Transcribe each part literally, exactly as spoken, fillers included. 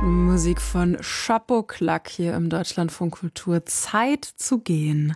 Musik von Chapeau Claque hier im Deutschlandfunk Kultur. Zeit zu gehen.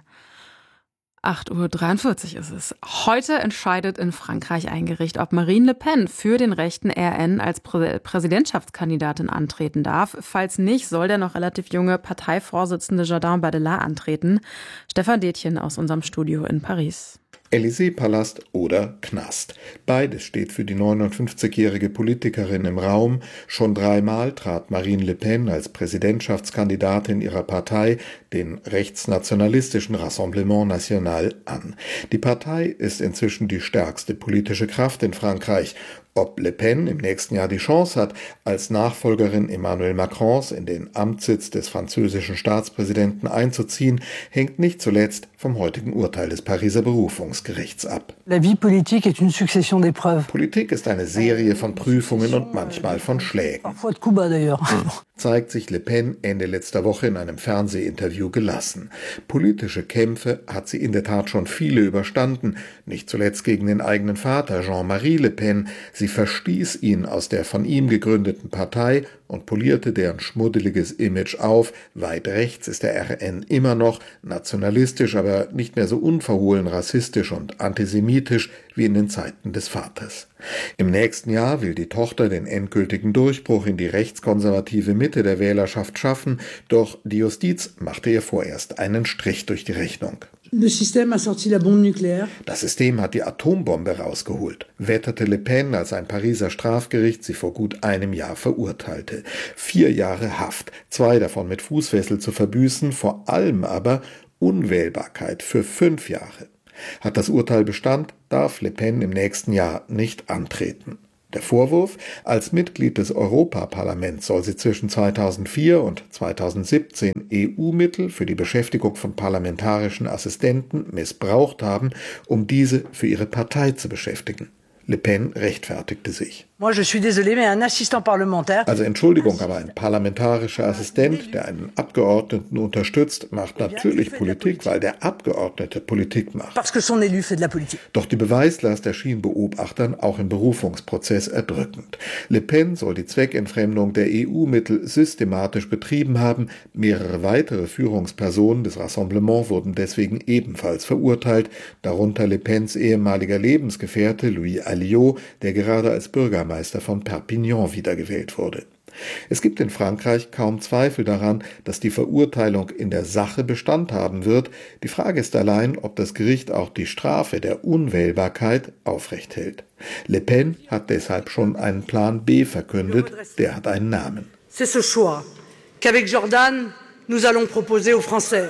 acht Uhr dreiundvierzig ist es. Heute entscheidet in Frankreich ein Gericht, ob Marine Le Pen für den rechten R N als Prä- Präsidentschaftskandidatin antreten darf. Falls nicht, soll der noch relativ junge Parteivorsitzende Jordan Bardella antreten. Stefan Detjen aus unserem Studio in Paris. Élysée-Palast oder Knast. Beides steht für die neunundfünfzigjährige Politikerin im Raum. Schon dreimal trat Marine Le Pen als Präsidentschaftskandidatin ihrer Partei, den rechtsnationalistischen Rassemblement National, an. Die Partei ist inzwischen die stärkste politische Kraft in Frankreich. Ob Le Pen im nächsten Jahr die Chance hat, als Nachfolgerin Emmanuel Macrons in den Amtssitz des französischen Staatspräsidenten einzuziehen, hängt nicht zuletzt vom heutigen Urteil des Pariser Berufungsgerichts ab. La vie politique est une succession d'épreuves. Politik ist eine Serie von Prüfungen und manchmal von Schlägen. Parfois de coups bas d'ailleurs. Zeigt sich Le Pen Ende letzter Woche in einem Fernsehinterview gelassen. Politische Kämpfe hat sie in der Tat schon viele überstanden, nicht zuletzt gegen den eigenen Vater Jean-Marie Le Pen. Sie verstieß ihn aus der von ihm gegründeten Partei und polierte deren schmuddeliges Image auf. Weit rechts ist der R N immer noch, nationalistisch, aber nicht mehr so unverhohlen rassistisch und antisemitisch wie in den Zeiten des Vaters. Im nächsten Jahr will die Tochter den endgültigen Durchbruch in die rechtskonservative Mitte der Wählerschaft schaffen, doch die Justiz machte ihr vorerst einen Strich durch die Rechnung. Das System a sorti la bombe nucléaire. Das System hat die Atombombe rausgeholt, wetterte Le Pen, als ein Pariser Strafgericht sie vor gut einem Jahr verurteilte. Vier Jahre Haft, zwei davon mit Fußfessel zu verbüßen, vor allem aber Unwählbarkeit für fünf Jahre. Hat das Urteil Bestand, darf Le Pen im nächsten Jahr nicht antreten. Der Vorwurf: Als Mitglied des Europaparlaments soll sie zwischen zweitausendvier und zweitausendsiebzehn E U-Mittel für die Beschäftigung von parlamentarischen Assistenten missbraucht haben, um diese für ihre Partei zu beschäftigen. Le Pen rechtfertigte sich. Moi, je suis désolé, mais un assistant parlementaire. Also Entschuldigung, aber ein parlamentarischer Assistent, der einen Abgeordneten unterstützt, macht natürlich Politik, weil der Abgeordnete Politik macht. Parce que son élu fait de la politique. Doch die Beweislast erschien Beobachtern auch im Berufungsprozess erdrückend. Le Pen soll die Zweckentfremdung der E U-Mittel systematisch betrieben haben. Mehrere weitere Führungspersonen des Rassemblement wurden deswegen ebenfalls verurteilt, darunter Le Pens ehemaliger Lebensgefährte Louis Alliot, der gerade als Bürgermeister Meister von Perpignan wiedergewählt wurde. Es gibt in Frankreich kaum Zweifel daran, dass die Verurteilung in der Sache Bestand haben wird. Die Frage ist allein, ob das Gericht auch die Strafe der Unwählbarkeit aufrecht hält. Le Pen hat deshalb schon einen Plan B verkündet, der hat einen Namen. C'est ce choix qu'avec Jordan nous allons proposer aux Français.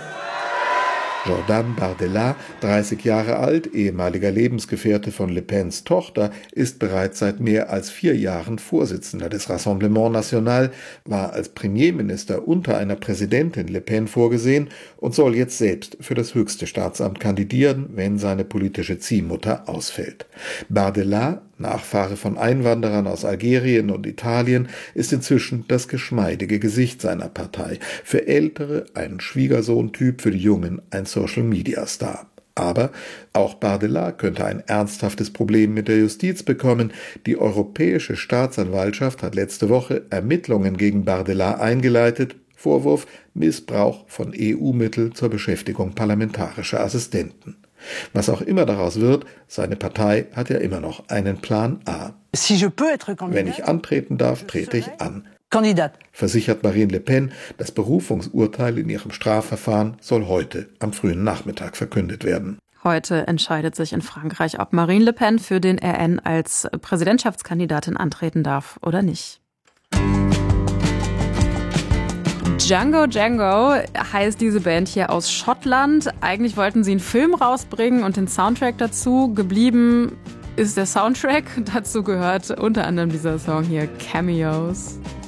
Jordan Bardella, dreißig Jahre alt, ehemaliger Lebensgefährte von Le Pens Tochter, ist bereits seit mehr als vier Jahren Vorsitzender des Rassemblement National, war als Premierminister unter einer Präsidentin Le Pen vorgesehen und soll jetzt selbst für das höchste Staatsamt kandidieren, wenn seine politische Ziehmutter ausfällt. Bardella, Nachfahre von Einwanderern aus Algerien und Italien, ist inzwischen das geschmeidige Gesicht seiner Partei. Für Ältere ein Schwiegersohn-Typ, für die Jungen ein Social-Media-Star. Aber auch Bardella könnte ein ernsthaftes Problem mit der Justiz bekommen. Die Europäische Staatsanwaltschaft hat letzte Woche Ermittlungen gegen Bardella eingeleitet. Vorwurf: Missbrauch von E U-Mitteln zur Beschäftigung parlamentarischer Assistenten. Was auch immer daraus wird, seine Partei hat ja immer noch einen Plan A. Wenn ich antreten darf, trete ich an. Kandidat. Versichert Marine Le Pen, das Berufungsurteil in ihrem Strafverfahren soll heute am frühen Nachmittag verkündet werden. Heute entscheidet sich in Frankreich, ob Marine Le Pen für den R N als Präsidentschaftskandidatin antreten darf oder nicht. Django Django heißt diese Band hier aus Schottland. Eigentlich wollten sie einen Film rausbringen und den Soundtrack dazu. Geblieben ist der Soundtrack. Dazu gehört unter anderem dieser Song hier, Cameos.